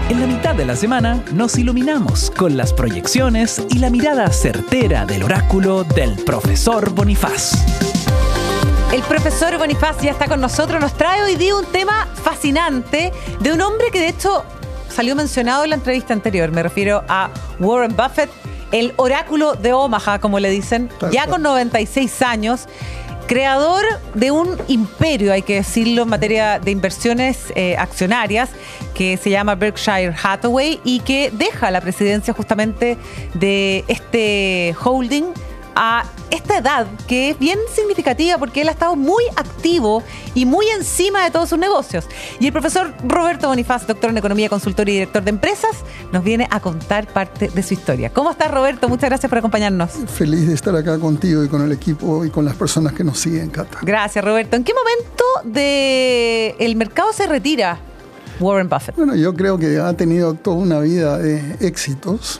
En la mitad de la semana nos iluminamos con las proyecciones y la mirada certera del oráculo del profesor Bonifaz. El profesor Bonifaz ya está con nosotros. Nos trae hoy día un tema fascinante de un hombre que de hecho salió mencionado en la entrevista anterior. Me refiero a Warren Buffett, el oráculo de Omaha, como le dicen, ya con 96 años. Creador de un imperio, hay que decirlo, en materia de inversiones accionarias, que se llama Berkshire Hathaway y que deja la presidencia justamente de este holding a esta edad, que es bien significativa porque él ha estado muy activo y muy encima de todos sus negocios. Y el profesor Roberto Bonifaz, doctor en Economía, consultor y director de empresas, nos viene a contar parte de su historia. ¿Cómo estás, Roberto? Muchas gracias por acompañarnos. Feliz de estar acá contigo y con el equipo y con las personas que nos siguen, Cata. Gracias, Roberto. ¿En qué momento del mercado se retira Warren Buffett? Bueno, yo creo que ha tenido toda una vida de éxitos.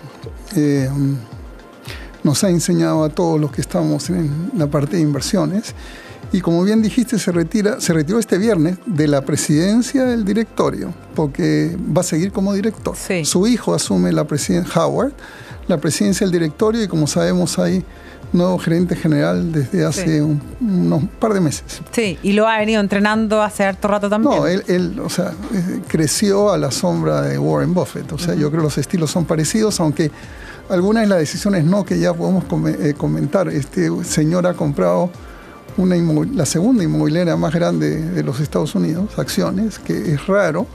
Nos ha enseñado a todos los que estamos en la parte de inversiones. Y como bien dijiste, se retiró este viernes de la presidencia del directorio, porque va a seguir como director. Sí. Su hijo asume la presidencia, Howard, la presidencia del directorio, y como sabemos hay nuevo gerente general desde hace unos par de meses. Sí, y lo ha venido entrenando hace harto rato también. No, él creció a la sombra de Warren Buffett. O sea, yo creo que los estilos son parecidos, aunque algunas de las decisiones que ya podemos comentar. Este señor ha comprado la segunda inmobiliaria más grande de los Estados Unidos, acciones, que es raro.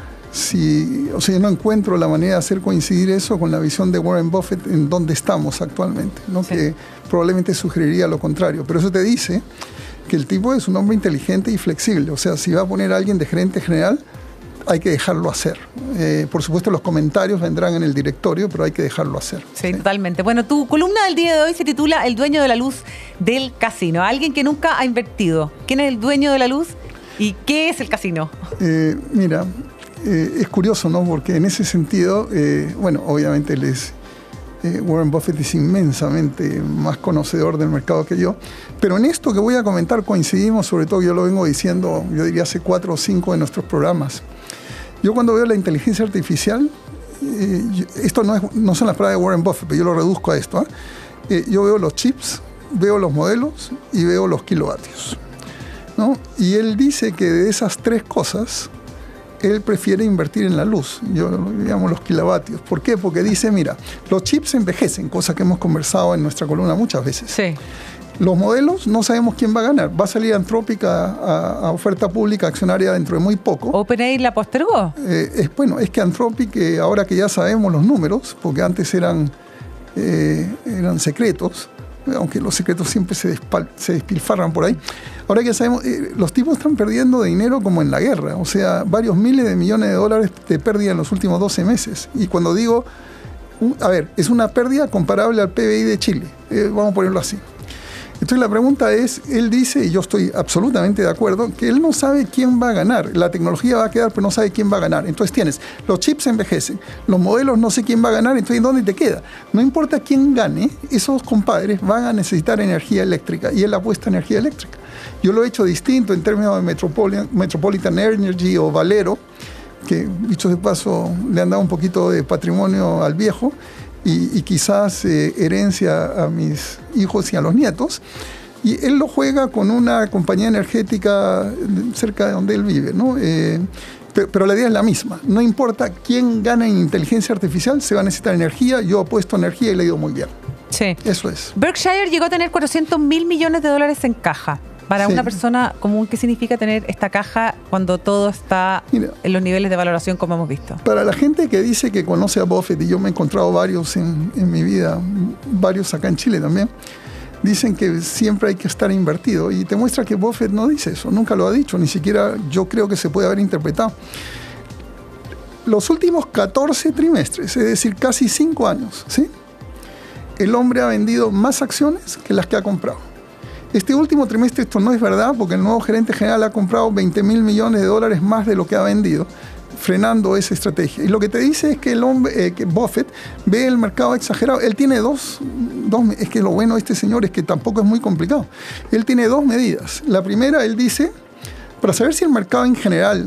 Yo no encuentro la manera de hacer coincidir eso con la visión de Warren Buffett en donde estamos actualmente, ¿no? Sí. Que probablemente sugeriría lo contrario. Pero eso te dice que el tipo es un hombre inteligente y flexible. O sea, si va a poner a alguien de gerente general, hay que dejarlo hacer. Por supuesto, los comentarios vendrán en el directorio, pero hay que dejarlo hacer. Sí, totalmente. Bueno, tu columna del día de hoy se titula El dueño de la luz del casino. Alguien que nunca ha invertido. ¿Quién es el dueño de la luz y qué es el casino? Mira, es curioso, ¿no? Porque en ese sentido, obviamente Warren Buffett es inmensamente más conocedor del mercado que yo, pero en esto que voy a comentar coincidimos, sobre todo yo lo vengo diciendo, yo diría hace 4 o 5 de nuestros programas. Yo cuando veo la inteligencia artificial, esto no son las palabras de Warren Buffett, pero yo lo reduzco a esto, yo veo los chips, veo los modelos y veo los kilovatios, ¿no? Y él dice que de esas 3 cosas, él prefiere invertir en la luz, yo lo llamo los kilovatios. ¿Por qué? Porque dice, mira, los chips envejecen, cosa que hemos conversado en nuestra columna muchas veces. Sí. Los modelos, no sabemos quién va a ganar. Va a salir Anthropic a oferta pública accionaria dentro de muy poco. ¿OpenAI la postergó? Es que Anthropic, ahora que ya sabemos los números, porque antes eran secretos, aunque los secretos siempre se despilfarran por ahí. Ahora que sabemos, los tipos están perdiendo dinero como en la guerra. O sea, varios miles de millones de dólares de pérdida en los últimos 12 meses. Y cuando digo, es una pérdida comparable al PBI de Chile. Vamos a ponerlo así. Entonces la pregunta es, él dice, y yo estoy absolutamente de acuerdo, que él no sabe quién va a ganar. La tecnología va a quedar, pero no sabe quién va a ganar. Entonces tienes, los chips envejecen, los modelos no sé quién va a ganar, entonces ¿dónde te queda? No importa quién gane, esos compadres van a necesitar energía eléctrica, y él apuesta energía eléctrica. Yo lo he hecho distinto en términos de Metropolitan Energy o Valero, que dicho de paso le han dado un poquito de patrimonio al viejo, y quizás herencia a mis hijos y a los nietos, y él lo juega con una compañía energética cerca de donde él vive, ¿no? Pero la idea es la misma, no importa quién gana en inteligencia artificial, se va a necesitar energía. Yo apuesto energía y le ha ido muy bien. Sí. Eso es. Berkshire llegó a tener 400 mil millones de dólares en caja. Para una persona común, ¿qué significa tener esta caja cuando todo está en los niveles de valoración como hemos visto? Para la gente que dice que conoce a Buffett, y yo me he encontrado varios en mi vida, varios acá en Chile también, dicen que siempre hay que estar invertido, y te muestra que Buffett no dice eso, nunca lo ha dicho, ni siquiera yo creo que se puede haber interpretado. Los últimos 14 trimestres, es decir, casi 5 años, ¿sí? El hombre ha vendido más acciones que las que ha comprado. Este último trimestre esto no es verdad, porque el nuevo gerente general ha comprado 20 mil millones de dólares más de lo que ha vendido, frenando esa estrategia. Y lo que te dice es que el hombre, que Buffett ve el mercado exagerado. Él tiene dos, es que lo bueno de este señor es que tampoco es muy complicado. Él tiene 2 medidas. La primera, él dice, para saber si el mercado en general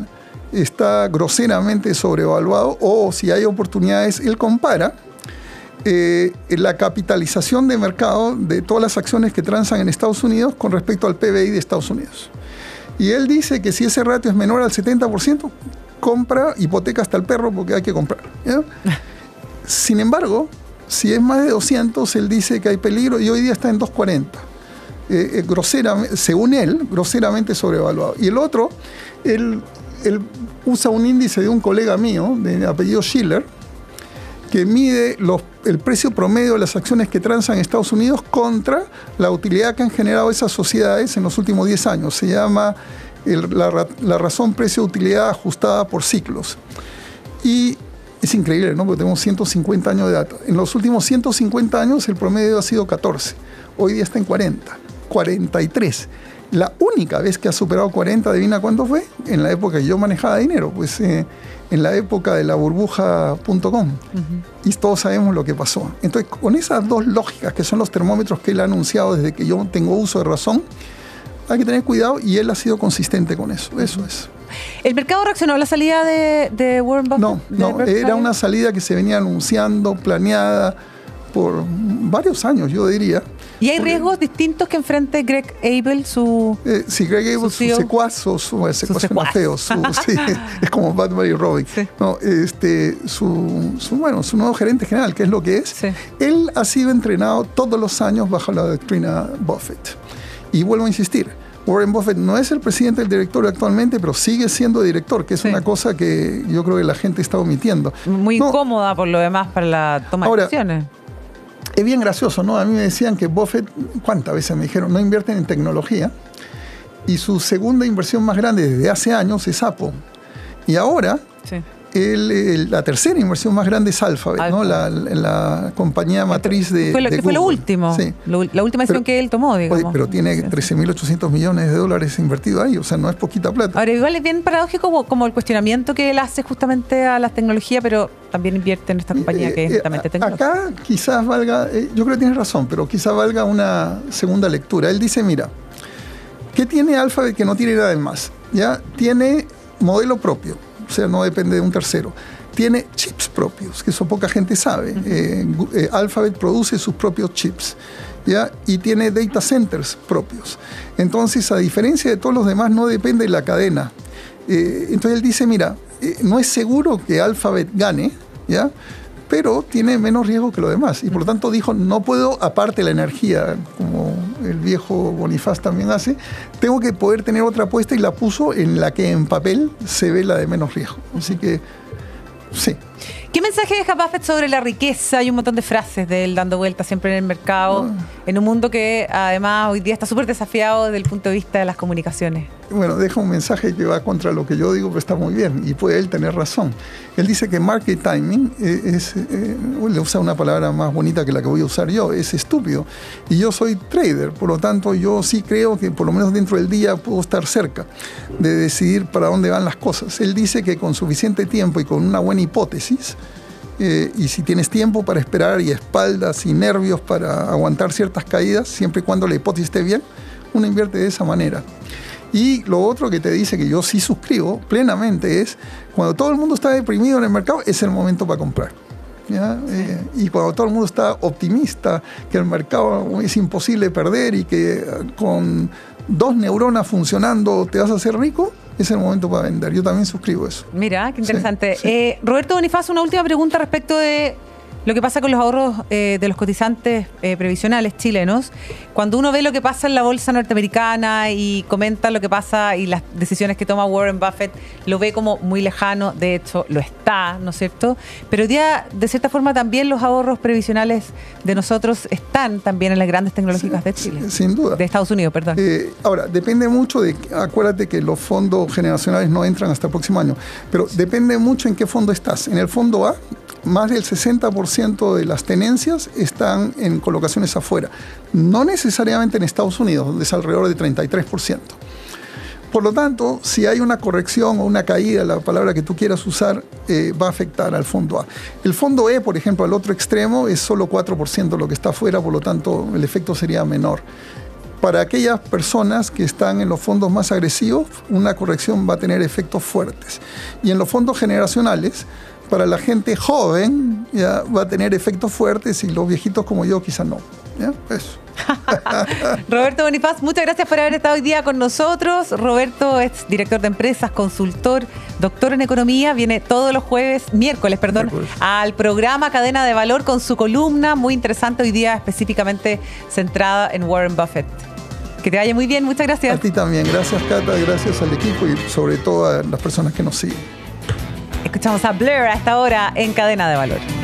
está groseramente sobrevaluado, o si hay oportunidades, él compara la capitalización de mercado de todas las acciones que transan en Estados Unidos con respecto al PBI de Estados Unidos. Y él dice que si ese ratio es menor al 70%, compra, hipoteca hasta el perro porque hay que comprar, ¿ya? Sin embargo, si es más de 200, él dice que hay peligro y hoy día está en 240. Groseramente, según él, groseramente sobrevaluado. Y el otro, él usa un índice de un colega mío, de apellido Schiller, que mide el precio promedio de las acciones que transan en Estados Unidos contra la utilidad que han generado esas sociedades en los últimos 10 años. Se llama la razón precio-utilidad ajustada por ciclos. Y es increíble, ¿no? Porque tenemos 150 años de data. En los últimos 150 años el promedio ha sido 14. Hoy día está en 40, 43. La única vez que ha superado 40, ¿adivina cuándo fue? En la época que yo manejaba dinero, pues en la época de la burbuja.com. Y todos sabemos lo que pasó. Entonces, con esas dos lógicas, que son los termómetros que él ha anunciado desde que yo tengo uso de razón, hay que tener cuidado y él ha sido consistente con eso. Eso es. ¿El mercado reaccionó a la salida de Warren Buffett? No, era una salida que se venía anunciando, planeada por varios años, yo diría. ¿Y hay riesgos distintos que enfrente Greg Abel, su sí, Greg Abel, su secuaz, su secuaz feo, sí, es como Batman y Robin. Sí. No, su nuevo gerente general, que es lo que es, sí. Él ha sido entrenado todos los años bajo la doctrina Buffett. Y vuelvo a insistir, Warren Buffett no es el presidente del directorio actualmente, pero sigue siendo director, que es una cosa que yo creo que la gente está omitiendo. Muy incómoda por lo demás para la toma de decisiones. Es bien gracioso, ¿no? A mí me decían que Buffett, ¿cuántas veces me dijeron? No invierten en tecnología. Y su segunda inversión más grande desde hace años es Apple. Y ahora, la tercera inversión más grande es Alphabet, ¿no? La compañía matriz de Google. Fue lo último, sí. La última decisión que él tomó, digamos. Pero tiene 13.800 millones de dólares invertidos ahí, o sea, no es poquita plata. Ahora, igual es bien paradójico como el cuestionamiento que él hace justamente a las tecnologías, pero también invierte en esta compañía que es justamente tecnológica. Acá quizás valga, yo creo que tienes razón, pero quizás valga una segunda lectura. Él dice, mira, ¿qué tiene Alphabet que no tiene nada más? ¿Ya? Tiene modelo propio. O sea, no depende de un tercero. Tiene chips propios, que eso poca gente sabe. Alphabet produce sus propios chips, ¿ya? Y tiene data centers propios. Entonces, a diferencia de todos los demás, no depende de la cadena. Entonces él dice, mira, no es seguro que Alphabet gane, ¿ya? Pero tiene menos riesgo que lo demás. Y por lo tanto dijo, no puedo, aparte de la energía, como el viejo Bonifaz también hace, tengo que poder tener otra apuesta, y la puso en la que en papel se ve la de menos riesgo. Así que, sí. ¿Qué mensaje deja Buffett sobre la riqueza? Hay un montón de frases de él dando vueltas siempre en el mercado, en un mundo que además hoy día está súper desafiado desde el punto de vista de las comunicaciones. Bueno, deja un mensaje que va contra lo que yo digo, pero está muy bien, y puede él tener razón. Él dice que market timing le usa una palabra más bonita que la que voy a usar yo, es estúpido. Y yo soy trader, por lo tanto yo sí creo que por lo menos dentro del día puedo estar cerca de decidir para dónde van las cosas. Él dice que con suficiente tiempo y con una buena hipótesis, y si tienes tiempo para esperar y espaldas y nervios para aguantar ciertas caídas, siempre y cuando la hipótesis esté bien, uno invierte de esa manera. Y lo otro que te dice, que yo sí suscribo plenamente, es cuando todo el mundo está deprimido en el mercado, es el momento para comprar, ¿ya? Y cuando todo el mundo está optimista, que el mercado es imposible perder y que con 2 neuronas funcionando te vas a hacer rico, es el momento para vender. Yo también suscribo eso. Mira, qué interesante. Sí. Roberto Bonifaz, una última pregunta respecto de lo que pasa con los ahorros de los cotizantes previsionales chilenos. Cuando uno ve lo que pasa en la bolsa norteamericana y comenta lo que pasa y las decisiones que toma Warren Buffett, lo ve como muy lejano. De hecho, lo está, ¿no es cierto? Pero ya, de cierta forma, también los ahorros previsionales de nosotros están también en las grandes tecnológicas de Chile. Sin duda. De Estados Unidos, perdón. Ahora, depende mucho de... Acuérdate que los fondos generacionales no entran hasta el próximo año. Pero depende mucho en qué fondo estás. En el fondo A, más del 60% de las tenencias están en colocaciones afuera. No necesariamente en Estados Unidos, donde es alrededor de 33%. Por lo tanto, si hay una corrección o una caída, la palabra que tú quieras usar, va a afectar al fondo A. El fondo E, por ejemplo, al otro extremo, es solo 4% lo que está afuera, por lo tanto, el efecto sería menor. para aquellas personas que están en los fondos más agresivos, una corrección va a tener efectos fuertes. Y en los fondos generacionales, para la gente joven, ya va a tener efectos fuertes y los viejitos como yo quizás no. ¿Ya? Eso. Roberto Bonifaz, muchas gracias por haber estado hoy día con nosotros. Roberto es director de empresas, consultor, doctor en economía. Viene todos los miércoles, al programa Cadena de Valor con su columna muy interesante hoy día, específicamente centrada en Warren Buffett. Que te vaya muy bien, muchas gracias. A ti también, gracias Cata, gracias al equipo y sobre todo a las personas que nos siguen. Escuchamos a Blur a esta hora en Cadena de Valor.